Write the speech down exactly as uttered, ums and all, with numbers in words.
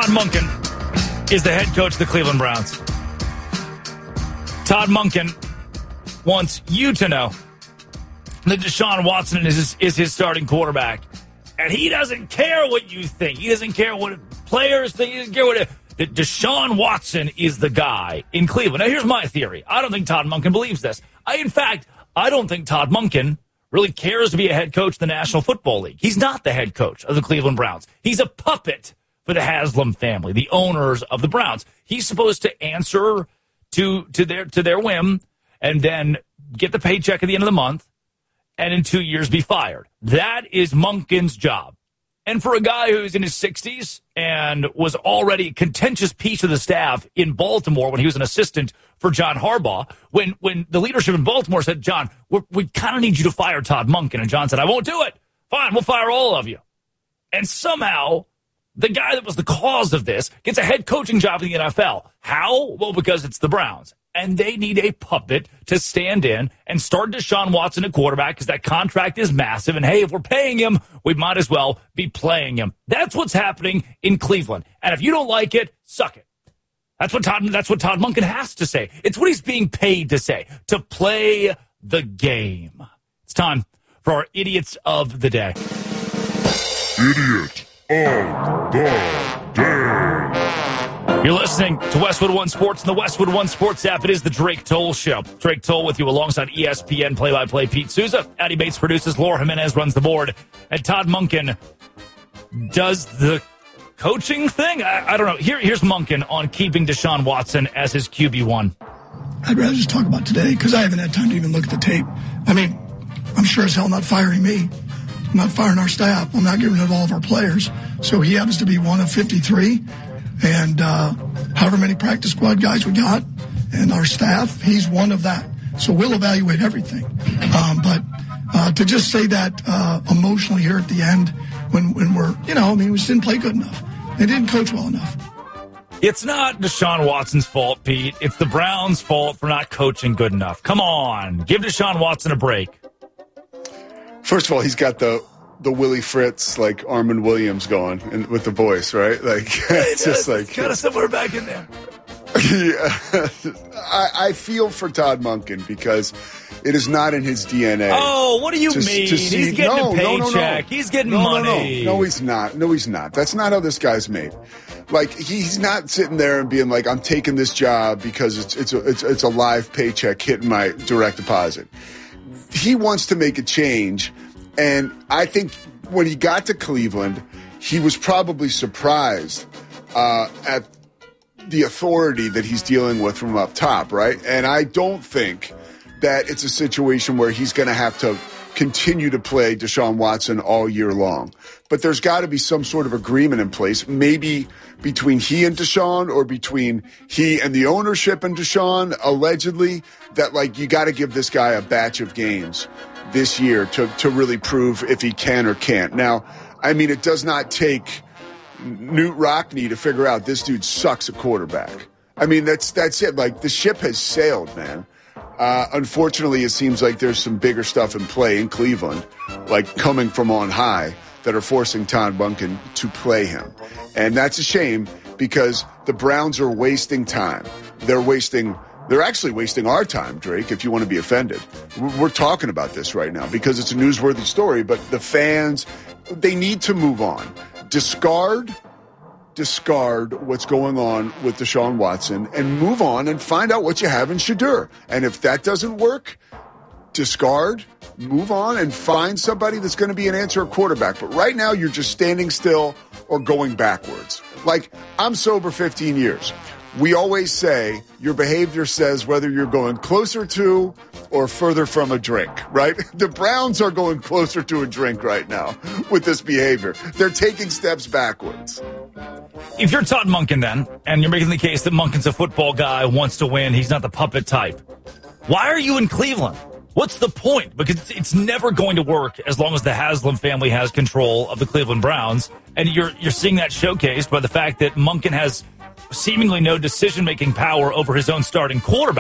Todd Monken is the head coach of the Cleveland Browns. Todd Monken wants you to know that Deshaun Watson is his, is his starting quarterback. And he doesn't care what you think. He doesn't care what players think. He doesn't care what... It, that Deshaun Watson is the guy in Cleveland. Now, here's my theory. I don't think Todd Monken believes this. I, in fact, I don't think Todd Monken really cares to be a head coach of the National Football League. He's not the head coach of the Cleveland Browns. He's a puppet for the Haslam family, the owners of the Browns. He's supposed to answer to to their to their whim and then get the paycheck at the end of the month and in two years be fired. That is Monken's job. And for a guy who's in his sixties and was already a contentious piece of the staff in Baltimore when he was an assistant for John Harbaugh, when when the leadership in Baltimore said, John, we're, we kind of need you to fire Todd Monken. And John said, I won't do it. Fine, we'll fire all of you. And somehow the guy that was the cause of this gets a head coaching job in the N F L. How? Well, because it's the Browns. And they need a puppet to stand in and start Deshaun Watson at quarterback because that contract is massive. And, hey, if we're paying him, we might as well be playing him. That's what's happening in Cleveland. And if you don't like it, suck it. That's what Todd, that's what Todd Monken has to say. It's what he's being paid to say, to play the game. It's time for our Idiots of the Day. Idiot of the Day. You're listening to Westwood One Sports and the Westwood One Sports app. It is the Drake Toll Show. Drake Toll with you alongside E S P N play-by-play Pete Souza. Addie Bates produces. Laura Jimenez runs the board. And Todd Monken does the coaching thing? I, I don't know. Here, here's Monken on keeping Deshaun Watson as his Q B one. I'd rather just talk about today because I haven't had time to even look at the tape. I mean, I'm sure as hell not firing me. I'm not firing our staff. I'm not getting rid of all of our players. So he happens to be one of fifty-three. And uh, however many practice squad guys we got and our staff, he's one of that. So we'll evaluate everything. Um, but uh, to just say that uh, emotionally here at the end when, when we're, you know, I mean, we just didn't play good enough. They didn't coach well enough. It's not Deshaun Watson's fault, Pete. It's the Browns' fault for not coaching good enough. Come on. Give Deshaun Watson a break. First of all, he's got the... the Willie Fritz, like Armand Williams going and with the voice, right? Like, it's just like... kind of somewhere back in there. Yeah. I, I feel for Todd Monken because it is not in his D N A. Oh, what do you to, mean? to see, he's getting no, a paycheck. No, no, no. He's getting no, money. No, no. no, he's not. No, he's not. That's not how this guy's made. Like, he's not sitting there and being like, I'm taking this job because it's it's a, it's, it's a live paycheck hitting my direct deposit. He wants to make a change. And I think when he got to Cleveland, he was probably surprised uh, at the authority that he's dealing with from up top, right? And I don't think that it's a situation where he's going to have to continue to play Deshaun Watson all year long. But there's got to be some sort of agreement in place, maybe between he and Deshaun or between he and the ownership and Deshaun, allegedly, that, like, you got to give this guy a batch of games this year to, to really prove if he can or can't. Now, I mean, it does not take Newt Rockne to figure out this dude sucks at quarterback. I mean, that's that's it. Like, the ship has sailed, man. Uh, unfortunately, it seems like there's some bigger stuff in play in Cleveland, like coming from on high, that are forcing Todd Monken to play him. And that's a shame because the Browns are wasting time. They're wasting They're actually wasting our time, Drake, if you want to be offended. We're talking about this right now because it's a newsworthy story, but the fans, they need to move on. Discard, discard what's going on with Deshaun Watson and move on and find out what you have in Shedeur. And if that doesn't work, discard, move on, and find somebody that's going to be an answer at quarterback. But right now, you're just standing still or going backwards. Like, I'm sober fifteen years. We always say your behavior says whether you're going closer to or further from a drink, right? The Browns are going closer to a drink right now with this behavior. They're taking steps backwards. If you're Todd Monken then, and you're making the case that Monken's a football guy, wants to win, he's not the puppet type, why are you in Cleveland? What's the point? Because it's never going to work as long as the Haslam family has control of the Cleveland Browns. And you're you're seeing that showcased by the fact that Monken has seemingly no decision-making power over his own starting quarterback.